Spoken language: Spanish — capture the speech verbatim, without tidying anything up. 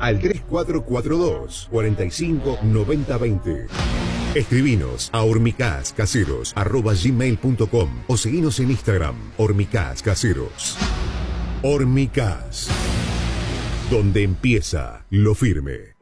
al tres cuatro cuatro dos, cuatro cinco nueve cero dos cero. Escribinos a hormicascaseros arroba gmail punto com o seguinos en Instagram, hormicascaseros. Hormicas, donde empieza lo firme.